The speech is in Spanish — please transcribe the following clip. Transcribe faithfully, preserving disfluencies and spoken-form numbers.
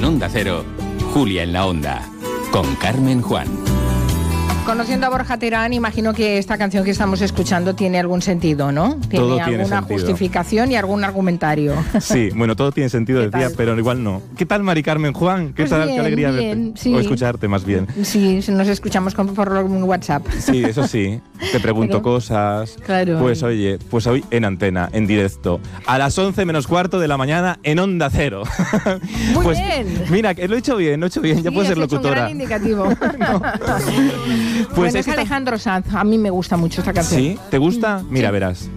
Onda Cero, Julia en la Onda, con Carmen Juan. Conociendo a Borja Terán, imagino que esta canción que estamos escuchando tiene algún sentido, ¿no? Tiene todo tiene alguna sentido. Justificación y algún argumentario. Sí, bueno, todo tiene sentido, decía, tal? pero igual no. ¿Qué tal, Mari Carmen Juan? ¿Qué Pues tal? bien, Qué alegría bien, verte. sí. O escucharte, más bien. Sí, nos escuchamos con, por WhatsApp. Sí, eso sí. Te pregunto Pero, cosas. claro. Pues oye, pues hoy en antena, en directo, a las once menos cuarto de la mañana en Onda Cero. Muy Pues, bien. Mira, que lo he hecho bien, lo he hecho bien, ya Sí, puedes has ser hecho locutora. un gran indicativo. No. Pues Pues bueno, es es que Alejandro Sanz. A mí me gusta mucho esta canción. ¿Sí? ¿Te gusta? Mira, Sí. verás.